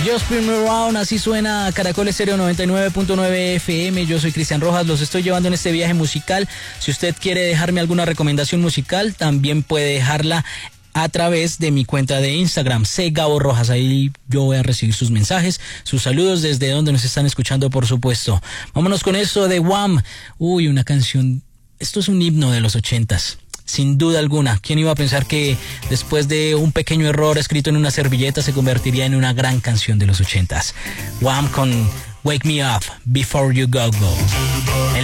Just Spin Me Around, así suena Caracol Estéreo 99.9 FM. Yo soy Cristian Rojas, los estoy llevando en este viaje musical. Si usted quiere dejarme alguna recomendación musical, también puede dejarla a través de mi cuenta de Instagram, Gabo Rojas. Ahí yo voy a recibir sus mensajes, sus saludos desde donde nos están escuchando, por supuesto. Vámonos con eso de Wham. Uy, una canción, esto es un himno de los 80s. Sin duda alguna, ¿quién iba a pensar que después de un pequeño error escrito en una servilleta se convertiría en una gran canción de los 80s? Wham con Wake Me Up Before You Go Go.